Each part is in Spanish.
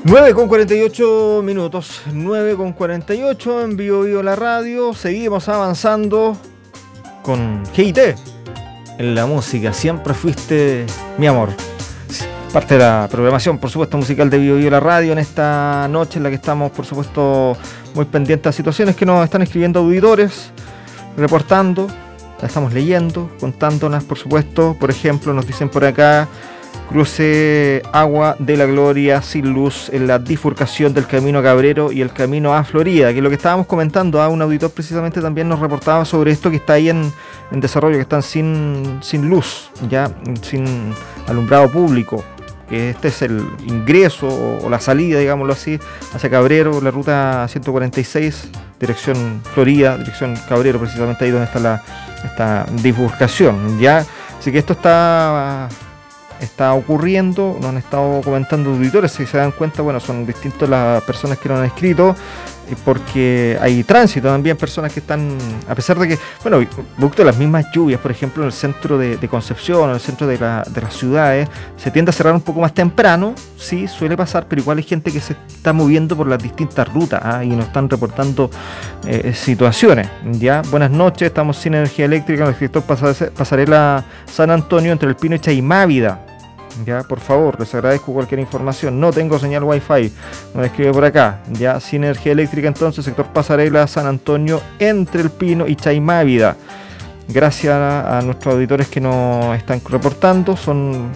9:48, 9:48 en Vivo la radio. Seguimos avanzando con GIT en la música. Siempre fuiste mi amor. Parte de la programación, por supuesto, musical de Vivo la radio en esta noche en la que estamos, por supuesto, muy pendientes a situaciones que nos están escribiendo auditores, reportando, la estamos leyendo, contándolas, por supuesto. Por ejemplo, nos dicen por acá: cruce Agua de la Gloria sin luz en la bifurcación del camino a Cabrero y el camino a Florida, que es lo que estábamos comentando. Un auditor precisamente también nos reportaba sobre esto, que está ahí en desarrollo, que están sin luz, ya sin alumbrado público, que este es el ingreso o la salida, digámoslo así, hacia Cabrero, la ruta 146, dirección Florida, dirección Cabrero, precisamente ahí donde está esta bifurcación, ya. Así que esto está ocurriendo, nos han estado comentando auditores. Si se dan cuenta, bueno, son distintas las personas que nos han escrito, porque hay tránsito también, personas que están, a pesar de que, bueno, producto de las mismas lluvias, por ejemplo, en el centro de Concepción, en el centro de las ciudades, se tiende a cerrar un poco más temprano, sí, suele pasar, pero igual hay gente que se está moviendo por las distintas rutas, y nos están reportando situaciones, ya. Buenas noches, estamos sin energía eléctrica en el sector Pasarela San Antonio, entre El Pino y Chaimávida. Ya, por favor, les agradezco cualquier información. No tengo señal wifi, nos escribe por acá. Ya, sin energía eléctrica entonces, sector Pasarela San Antonio, entre El Pino y Chaimávida. Gracias a nuestros auditores que nos están reportando, son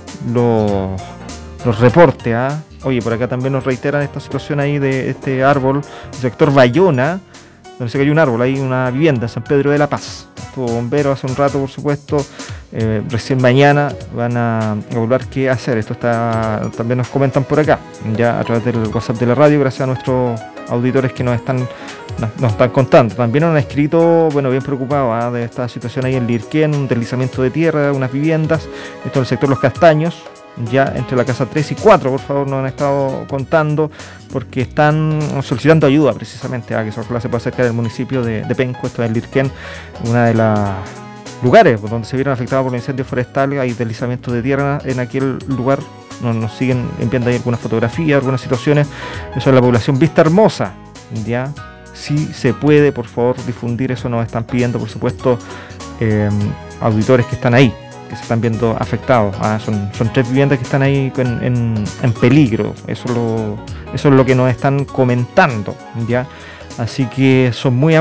los reportes. Oye, por acá también nos reiteran esta situación ahí de este árbol, el sector Bayona, donde se cayó un árbol, hay una vivienda en San Pedro de la Paz. Estuvo bombero hace un rato, por supuesto. Recién mañana van a evaluar qué hacer. Esto también nos comentan por acá, ya a través del WhatsApp de la radio, gracias a nuestros auditores que nos están contando. También nos han escrito, bueno, bien preocupados de esta situación ahí en Lirquén, un deslizamiento de tierra, unas viviendas, esto en el sector Los Castaños, ya entre la casa 3 y 4, por favor, nos han estado contando, porque están solicitando ayuda precisamente, que se puede acercar del municipio de Penco, esto es Lirquén, una de las lugares donde se vieron afectados por los incendios forestales. Hay deslizamientos de tierra en aquel lugar. Nos siguen enviando ahí algunas fotografías, algunas situaciones. Eso es la población Vista Hermosa, ya. Si se puede, por favor, difundir eso. Nos están pidiendo, por supuesto, auditores que están ahí, que se están viendo afectados. Son 3 viviendas que están ahí en peligro. Eso es lo que nos están comentando, ya. Así que son muy